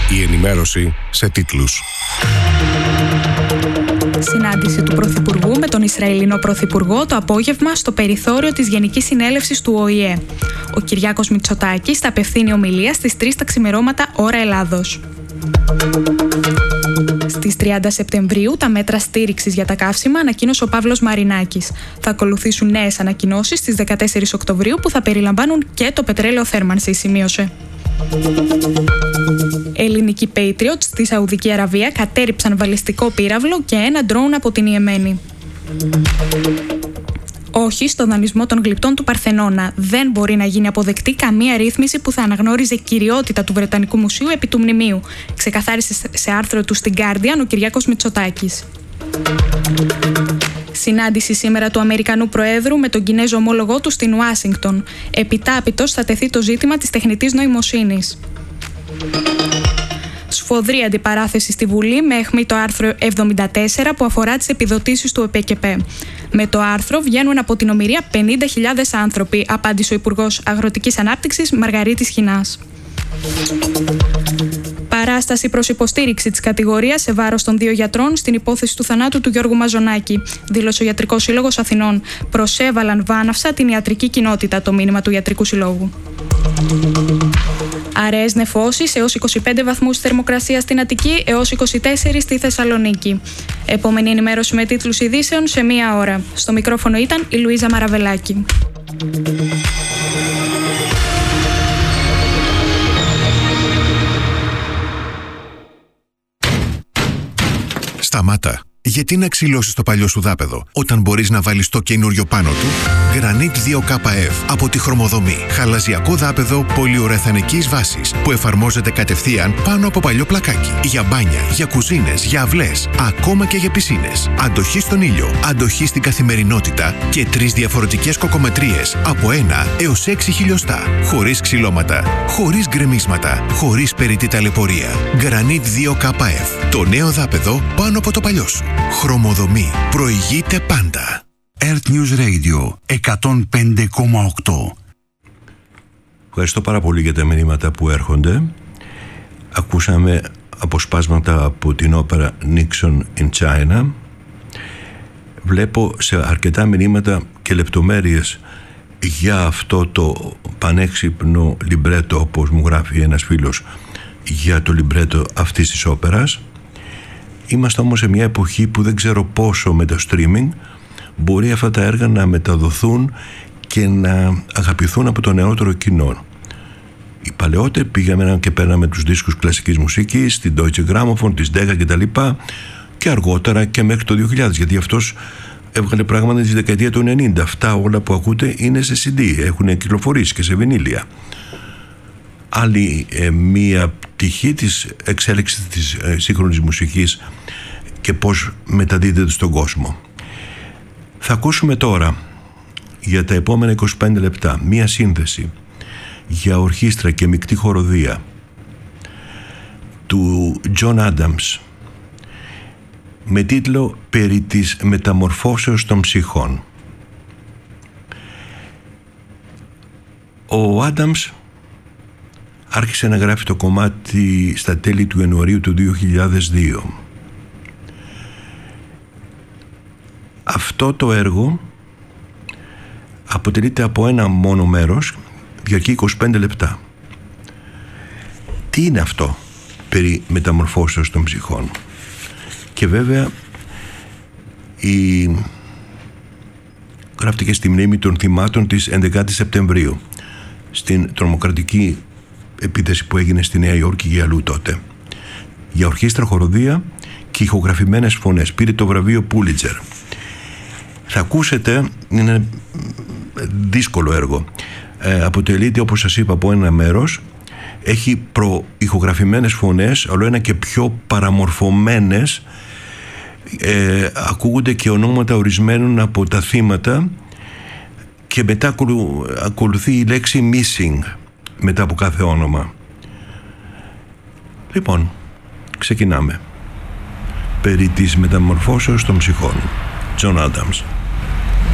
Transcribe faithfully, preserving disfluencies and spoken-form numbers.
Η ενημέρωση σε τίτλους. Συνάντηση του Πρωθυπουργού με τον Ισραηλινό Πρωθυπουργό το απόγευμα στο περιθώριο της Γενικής Συνέλευσης του Ο Η Ε. Ο Κυριάκος Μητσοτάκης θα απευθύνει ομιλία στις τρεις τα ξημερώματα ώρα Ελλάδος. Στις τριάντα Σεπτεμβρίου τα μέτρα στήριξης για τα καύσιμα ανακοίνωσε ο Παύλος Μαρινάκης. Θα ακολουθήσουν νέες ανακοινώσεις στις δεκατέσσερις Οκτωβρίου που θα περιλαμβάνουν και το πετρέλαιο θέρμανσης, σημείωσε. Ελληνικοί Patriots στη Σαουδική Αραβία κατέρριψαν βαλιστικό πύραυλο και ένα ντρόουν από την Ιεμένη. Όχι στο δανεισμό των γλυπτών του Παρθενώνα. Δεν μπορεί να γίνει αποδεκτή καμία ρύθμιση που θα αναγνώριζε κυριότητα του Βρετανικού Μουσείου επί του μνημείου, ξεκαθάρισε σε άρθρο του στην Guardian ο Κυριάκος Μητσοτάκης. Συνάντηση σήμερα του Αμερικανού Προέδρου με τον Κινέζο ομόλογό του στην Ουάσιγκτον. Επιτάπητος θα τεθεί το ζήτημα της τεχνητής νοημοσύνης. Σφοδρή αντιπαράθεση στη Βουλή με αιχμή το άρθρο εβδομήντα τέσσερα που αφορά τις επιδοτήσεις του ΕΠΕΚΕΠΕ. Με το άρθρο βγαίνουν από την ομηρία πενήντα χιλιάδες άνθρωποι, απάντησε ο Υπουργός Αγροτικής Ανάπτυξης Μαργαρίτης Χινάς. Παράσταση προς υποστήριξη της κατηγορίας σε βάρος των δύο γιατρών στην υπόθεση του θανάτου του Γιώργου Μαζονάκη, δήλωσε ο Ιατρικός Σύλλογος Αθηνών. Προσέβαλαν βάναυσα την ιατρική κοινότητα, το μήνυμα του Ιατρικού Συλλόγου. Αραιές νεφώσεις έως είκοσι πέντε βαθμούς θερμοκρασία στην Αττική έως είκοσι τέσσερα στη Θεσσαλονίκη. Επόμενη ενημέρωση με τίτλους ειδήσεων σε μία ώρα. Στο μικρόφωνο ήταν η Λουίζα Μαραβελάκη. Σταμάτα. Γιατί να ξυλώσεις το παλιό σου δάπεδο όταν μπορείς να βάλεις το καινούριο πάνω του? Granit δύο K F από τη Χρωμοδομή. Χαλαζιακό δάπεδο πολυουρεθανικής βάσης που εφαρμόζεται κατευθείαν πάνω από παλιό πλακάκι. Για μπάνια, για κουζίνες, για αυλές, ακόμα και για πισίνες. Αντοχή στον ήλιο, αντοχή στην καθημερινότητα και τρεις διαφορετικές κοκομετρίες από ένα έως έξι χιλιοστά. Χωρίς ξυλώματα, χωρίς γκρεμίσματα, χωρίς περιττή ταλαιπωρία. Granit δύο K F. Το νέο δάπεδο πάνω από το παλιό σου. Χρωμοδομή. Προηγείται πάντα. Earth News Radio εκατόν πέντε κόμμα οκτώ. Ευχαριστώ πάρα πολύ για τα μηνύματα που έρχονται. Ακούσαμε αποσπάσματα από την όπερα Nixon in China. Βλέπω σε αρκετά μηνύματα και λεπτομέρειες για αυτό το πανέξυπνο λιμπρέτο, όπως μου γράφει ένας φίλος, για το λιμπρέτο αυτής της όπερας. Είμαστε όμως σε μια εποχή που δεν ξέρω πόσο με το streaming μπορεί αυτά τα έργα να μεταδοθούν και να αγαπηθούν από το νεότερο κοινό. Οι παλαιότεροι πήγαμε και παίρναμε τους δίσκους κλασικής μουσικής, την Deutsche Grammophon, της Decca κτλ. Και αργότερα και μέχρι το δύο χιλιάδες, γιατί αυτός έβγαλε πράγματα τη δεκαετία του ενενήντα. Αυτά όλα που ακούτε είναι σε σι ντι, έχουν κυκλοφορήσει και σε βινίλια. Άλλη ε, μία πτυχή της εξέλιξης της ε, σύγχρονης μουσικής και πώς μεταδίδεται στον κόσμο. Θα ακούσουμε τώρα για τα επόμενα είκοσι πέντε λεπτά μία σύνθεση για ορχήστρα και μεικτή χοροδία του John Adams με τίτλο «Περί της μεταμορφώσεως των ψυχών». Ο Adams άρχισε να γράφει το κομμάτι στα τέλη του Ιανουαρίου του δύο χιλιάδες δύο. Αυτό το έργο αποτελείται από ένα μόνο μέρος, διαρκεί είκοσι πέντε λεπτά. Τι είναι αυτό περί μεταμορφώσεως των ψυχών? Και βέβαια η... γράφτηκε στη μνήμη των θυμάτων της έντεκα Σεπτεμβρίου, στην τρομοκρατική επίθεση που έγινε στη Νέα Υόρκη και αλλού τότε. Για ορχήστρα, χοροδία και ηχογραφημένες φωνές. Πήρε το βραβείο Πούλιτζερ. Θα ακούσετε, είναι δύσκολο έργο. Ε, αποτελείται, όπως σας είπα, από ένα μέρος. Έχει προηχογραφημένες φωνές, όλο ένα και πιο παραμορφωμένες. Ε, ακούγονται και ονόματα ορισμένων από τα θύματα και μετά ακολουθεί η λέξη missing μετά από κάθε όνομα. Λοιπόν, ξεκινάμε. Περί της μεταμορφώσεως των ψυχών. John Adams.